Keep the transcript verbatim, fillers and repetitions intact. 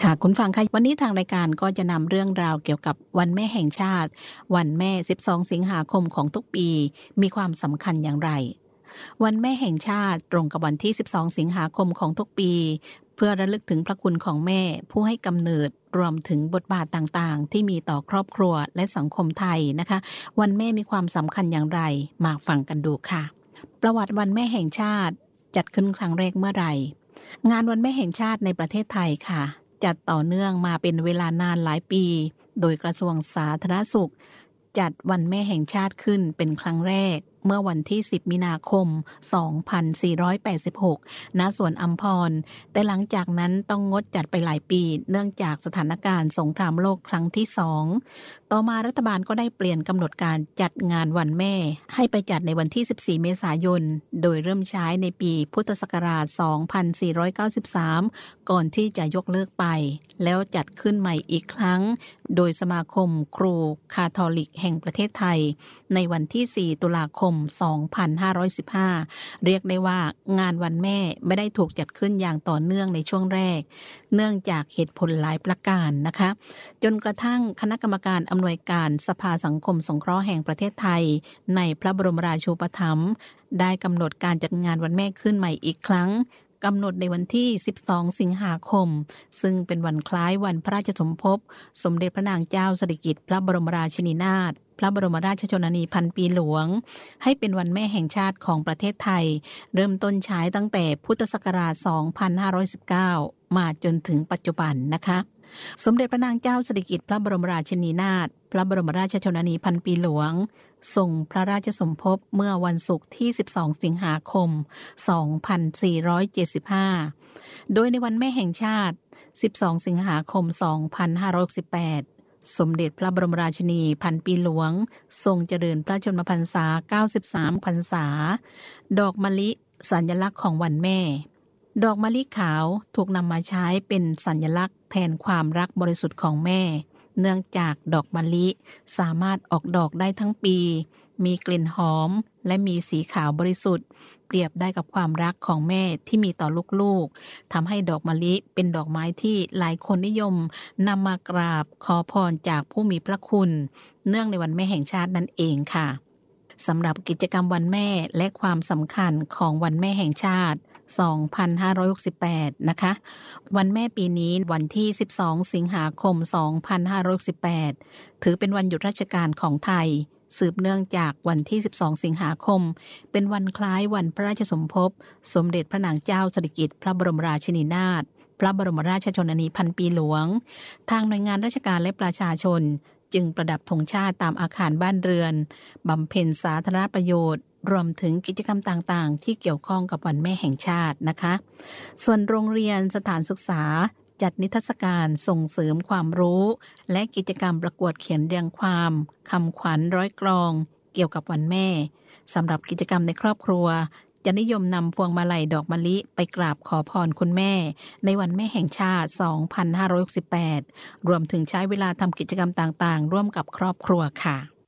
ค่ะคุณฟังค่ะวันนี้ทางรายการก็จะนำเรื่องราวเกี่ยวกับวันแม่แห่งชาติวันแม่สิบสองสิงหาคมของทุกปีมีความสำคัญอย่างไรวันแม่แห่งชาติตรงกับวันที่สิบสองสิงหาคมของทุกปีเพื่อระลึกถึงพระคุณของแม่ผู้ให้กำเนิดรวมถึงบทบาทต่างๆที่มีต่อครอบครัวและสังคมไทยนะคะวันแม่มีความสำคัญอย่างไรมาฟังกันดูค่ะประวัติวันแม่แห่งชาติจัดขึ้นครั้งแรกเมื่อไหร่งานวันแม่แห่งชาติในประเทศไทยค่ะจัดต่อเนื่องมาเป็นเวลานานหลายปีโดยกระทรวงสาธารณสุขจัดวันแม่แห่งชาติขึ้นเป็นครั้งแรกเมื่อวันที่สิบมีนาคมสองพันสี่ร้อยแปดสิบหกณสวนอัมพรแต่หลังจากนั้นต้องงดจัดไปหลายปีเนื่องจากสถานการณ์สงครามโลกครั้งที่สองต่อมารัฐบาลก็ได้เปลี่ยนกำหนดการจัดงานวันแม่ให้ไปจัดในวันที่สิบสี่เมษายนโดยเริ่มใช้ในปีพุทธศักราชสองพันสี่ร้อยเก้าสิบสามก่อนที่จะยกเลิกไปแล้วจัดขึ้นใหม่อีกครั้งโดยสมาคมครูคาทอลิกแห่งประเทศไทยในวันที่สี่ตุลาคมสองพันห้าร้อยสิบห้าเรียกได้ว่างานวันแม่ไม่ได้ถูกจัดขึ้นอย่างต่อเนื่องในช่วงแรกเนื่องจากเหตุผลหลายประการนะคะจนกระทั่งคณะกรรมการอำนวยการสภาสังคมสงเคราะห์แห่งประเทศไทยในพระบรมราชูปถัมภ์ได้กำหนดการจัดงานวันแม่ขึ้นใหม่อีกครั้งกำหนดในวันที่สิบสองสิงหาคมซึ่งเป็นวันคล้ายวันพระราชสมภพสมเด็จพระนางเจ้าสิริกิติ์พระบรมราชินีนาถพระบรมราชชนนีพันปีหลวงให้เป็นวันแม่แห่งชาติของประเทศไทยเริ่มต้นใช้ตั้งแต่พุทธศักราชสองพันห้าร้อยสิบเก้ามาจนถึงปัจจุบันนะคะสมเด็จพระนางเจ้าสิริกิติ์พระบรมราชินีนาถพระบรมราชชนนีพันปีหลวงทรงพระราชสมภพเมื่อวันศุกร์ที่สิบสองสิงหาคมสองพันสี่ร้อยเจ็ดสิบห้าโดยในวันแม่แห่งชาติสิบสองสิงหาคมสองพันห้าร้อยหกสิบแปดสมเด็จพระบรมราชินีพันปีหลวงทรงเจริญพระชนมพรรษาเก้าสิบสามพรรษาดอกมะลิสัญลักษณ์ของวันแม่ดอกมะลิขาวถูกนำมาใช้เป็นสัญลักษณ์แทนความรักบริสุทธิ์ของแม่เนื่องจากดอกมะลิสามารถออกดอกได้ทั้งปีมีกลิ่นหอมและมีสีขาวบริสุทธิ์เปรียบได้กับความรักของแม่ที่มีต่อลูกๆทำให้ดอกมะลิเป็นดอกไม้ที่หลายคนนิยมนำมากราบขอพรจากผู้มีพระคุณเนื่องในวันแม่แห่งชาตินั่นเองค่ะสำหรับกิจกรรมวันแม่และความสำคัญของวันแม่แห่งชาติสองพันห้าร้อยหกสิบแปดนะคะวันแม่ปีนี้วันที่สิบสองสิงหาคมสองพันห้าร้อยหกสิบแปดถือเป็นวันหยุดราชการของไทยสืบเนื่องจากวันที่สิบสองสิงหาคมเป็นวันคล้ายวันพระราชสมภพสมเด็จพระนางเจ้าสิริกิติ์พระบรมราชินีนาถพระบรมราชชนนีพันปีหลวงทางหน่วยงานราชการและประชาชนจึงประดับธงชาติตามอาคารบ้านเรือนบำเพ็ญสาธารณประโยชน์รวมถึงกิจกรรมต่างๆที่เกี่ยวข้องกับวันแม่แห่งชาตินะคะส่วนโรงเรียนสถานศึกษาจัดนิทรรศการส่งเสริมความรู้และกิจกรรมประกวดเขียนเรียงความคำขวัญร้อยกลองเกี่ยวกับวันแม่สำหรับกิจกรรมในครอบครัวจะนิยมนำพวงมาลัยดอกมะลิไปกราบขอพรคุณแม่ในวันแม่แห่งชาติสองพันห้าร้อยหกสิบแปดรวมถึงใช้เวลาทำกิจกรรมต่างๆร่วมกับครอบครัวค่ะ